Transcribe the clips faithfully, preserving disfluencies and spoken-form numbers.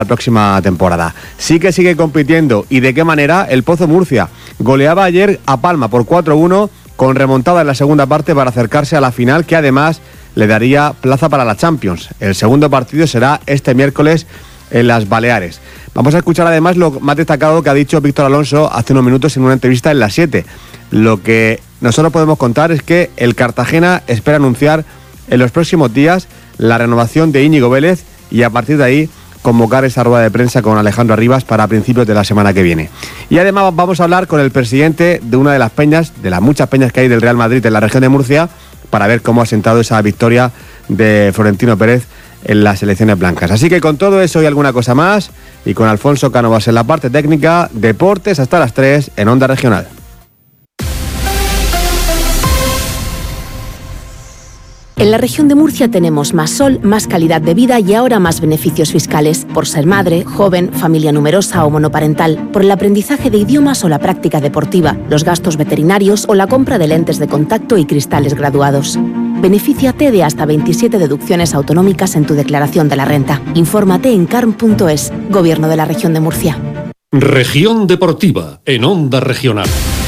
la próxima temporada. Sí que sigue compitiendo, y de qué manera. El Pozo Murcia goleaba ayer a Palma por cuatro uno, con remontada en la segunda parte para acercarse a la final, que además le daría plaza para la Champions. El segundo partido será este miércoles en las Baleares. Vamos a escuchar además lo más destacado que ha dicho Víctor Alonso hace unos minutos en una entrevista en las siete. Lo que nosotros podemos contar es que el Cartagena espera anunciar en los próximos días la renovación de Íñigo Vélez y a partir de ahí convocar esa rueda de prensa con Alejandro Arribas para principios de la semana que viene. Y además vamos a hablar con el presidente de una de las peñas, de las muchas peñas que hay del Real Madrid en la región de Murcia, para ver cómo ha sentado esa victoria de Florentino Pérez en las selecciones blancas. Así que con todo eso y alguna cosa más, y con Alfonso Cánovas en la parte técnica, deportes hasta las tres en Onda Regional. En la región de Murcia tenemos más sol, más calidad de vida y ahora más beneficios fiscales, por ser madre, joven, familia numerosa o monoparental, por el aprendizaje de idiomas o la práctica deportiva, los gastos veterinarios o la compra de lentes de contacto y cristales graduados. Benefíciate de hasta veintisiete deducciones autonómicas en tu declaración de la renta. Infórmate en carm punto es, Gobierno de la Región de Murcia. Región Deportiva, en Onda Regional.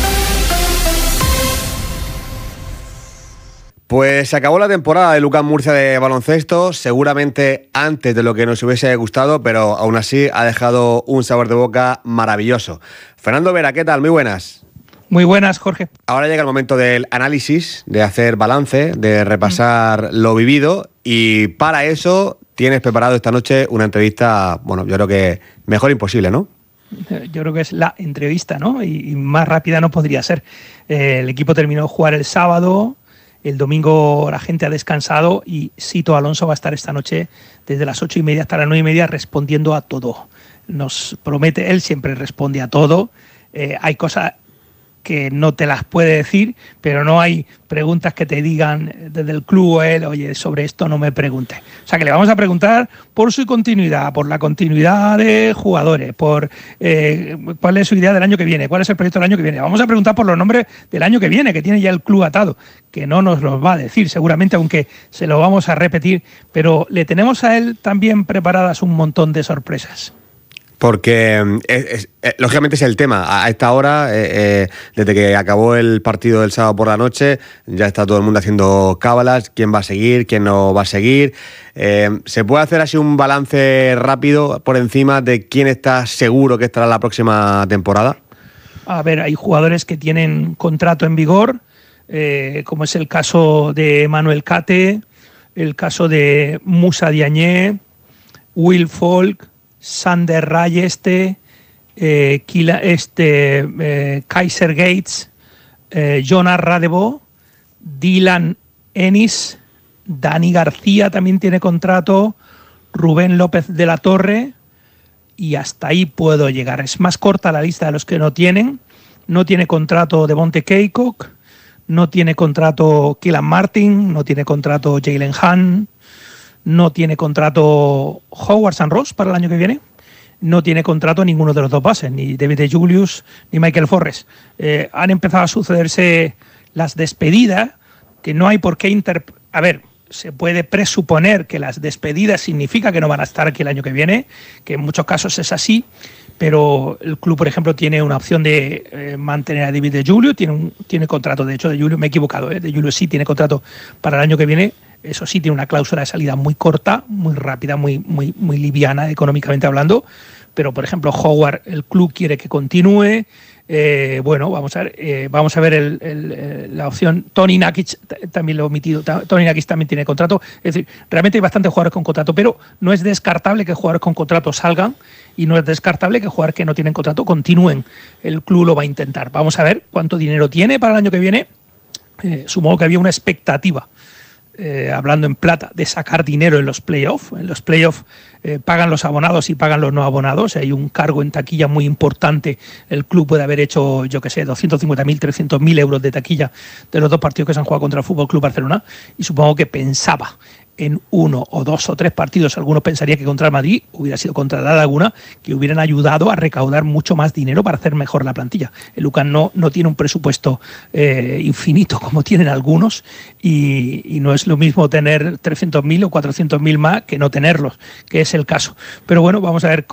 Pues se acabó la temporada de Lucán Murcia de baloncesto, seguramente antes de lo que nos hubiese gustado, pero aún así ha dejado un sabor de boca maravilloso. Fernando Vera, ¿qué tal? Muy buenas. Muy buenas, Jorge. Ahora llega el momento del análisis, de hacer balance, de repasar mm. lo vivido, y para eso tienes preparado esta noche una entrevista, bueno, yo creo que mejor imposible, ¿no? Yo creo que es la entrevista, ¿no? Y, y más rápida no podría ser. Eh, el equipo terminó de jugar el sábado. El domingo la gente ha descansado y Sito Alonso va a estar esta noche desde las ocho y media hasta las nueve y media respondiendo a todo. Nos promete, él siempre responde a todo. Eh, hay cosas que no te las puede decir, pero no hay preguntas que te digan desde el club o él, oye, sobre esto no me preguntes. O sea que le vamos a preguntar por su continuidad, por la continuidad de jugadores, por eh, cuál es su idea del año que viene, cuál es el proyecto del año que viene. Vamos a preguntar por los nombres del año que viene, que tiene ya el club atado, que no nos los va a decir seguramente, aunque se lo vamos a repetir, pero le tenemos a él también preparadas un montón de sorpresas. Porque, es, es, es, lógicamente, es el tema. A esta hora, eh, eh, desde que acabó el partido del sábado por la noche, ya está todo el mundo haciendo cábalas, quién va a seguir, quién no va a seguir. Eh, ¿Se puede hacer así un balance rápido por encima de quién está seguro que estará la próxima temporada? A ver, hay jugadores que tienen contrato en vigor, eh, como es el caso de Manuel Cate, el caso de Musa Diagne, Will Folk, Sander Rayeste, eh, Kila, este, eh, Kaiser Gates, eh, Jonas Radebo, Dylan Ennis, Dani García también tiene contrato, Rubén López de la Torre, y hasta ahí puedo llegar. Es más corta la lista de los que no tienen. No tiene contrato Devonte Caycock, no tiene contrato Keelan Martin, no tiene contrato Jalen Hahn, no tiene contrato Howard San Ross para el año que viene, no tiene contrato ninguno de los dos bases, ni David de Julius ni Michael Forrest. Eh, han empezado a sucederse las despedidas, que no hay por qué inter... A ver, se puede presuponer que las despedidas significa que no van a estar aquí el año que viene, que en muchos casos es así, pero el club, por ejemplo, tiene una opción de eh, mantener a David de Julius, tiene, un, tiene contrato, de hecho, de Julius, me he equivocado, ¿eh? de Julius sí tiene contrato para el año que viene. Eso sí, tiene una cláusula de salida muy corta, muy rápida, muy, muy, muy liviana económicamente hablando. Pero, por ejemplo, Howard, el club quiere que continúe. Eh, bueno, vamos a ver, eh, vamos a ver el, el, la opción. Tony Nakic también lo he omitido. Tony Nakic también tiene contrato. Es decir, realmente hay bastantes jugadores con contrato, pero no es descartable que jugadores con contrato salgan y no es descartable que jugadores que no tienen contrato continúen. El club lo va a intentar. Vamos a ver cuánto dinero tiene para el año que viene. Eh, supongo que había una expectativa. Eh, hablando en plata, de sacar dinero en los playoffs. En los playoffs eh, pagan los abonados y pagan los no abonados. Hay un cargo en taquilla muy importante. El club puede haber hecho, yo qué sé, doscientos cincuenta mil, trescientos mil euros de taquilla de los dos partidos que se han jugado contra el Fútbol Club Barcelona. Y supongo que pensaba en uno o dos o tres partidos, algunos pensarían que contra el Madrid hubiera sido contratada alguna, que hubieran ayudado a recaudar mucho más dinero para hacer mejor la plantilla. El Lucan no, no tiene un presupuesto eh, infinito como tienen algunos y, y no es lo mismo tener trescientos mil o cuatrocientos mil más que no tenerlos, que es el caso. Pero bueno, vamos a ver